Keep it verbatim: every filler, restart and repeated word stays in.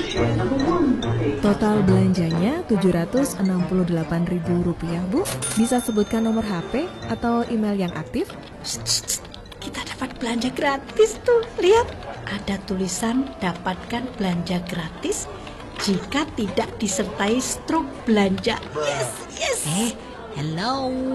Total belanjanya tujuh ratus enam puluh delapan ribu rupiah, Bu. Bisa sebutkan nomor H P atau email yang aktif? Shh, shh, shh. Kita dapat belanja gratis tuh. Lihat, ada tulisan dapatkan belanja gratis jika tidak disertai struk belanja. Yes, yes. Eh, hello.